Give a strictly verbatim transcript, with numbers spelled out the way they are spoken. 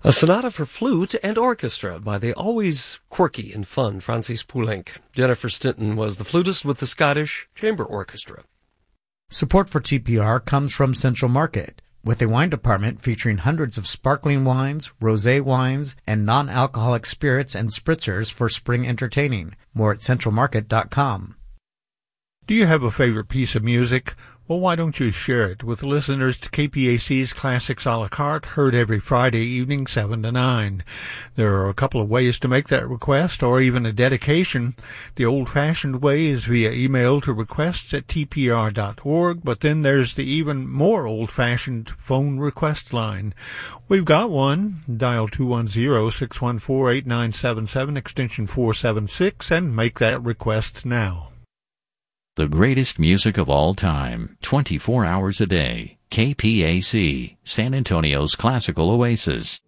A sonata for flute and orchestra by the always quirky and fun Francis Poulenc. Jennifer Stinton was the flutist with the Scottish Chamber Orchestra. Support for T P R comes from Central Market, with a wine department featuring hundreds of sparkling wines, rosé wines, and non-alcoholic spirits and spritzers for spring entertaining. More at central market dot com. Do you have a favorite piece of music? Well, why don't you share it with listeners to K P A C's Classics a la carte, heard every Friday evening, seven to nine. There are a couple of ways to make that request, or even a dedication. The old-fashioned way is via email to requests at t p r dot org, but then there's the even more old-fashioned phone request line. We've got one. Dial two one zero, six one four, eight nine seven seven, extension four seven six, and make that request now. The greatest music of all time, twenty-four hours a day. K P A C, San Antonio's classical oasis.